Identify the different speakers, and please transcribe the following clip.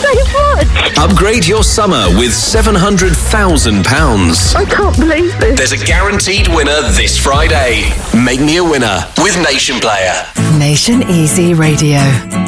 Speaker 1: so much.
Speaker 2: Upgrade your summer with £700,000.
Speaker 1: I can't believe this.
Speaker 2: There's a guaranteed winner this Friday. Make me a winner with Nation Player.
Speaker 3: Nation Easy Radio.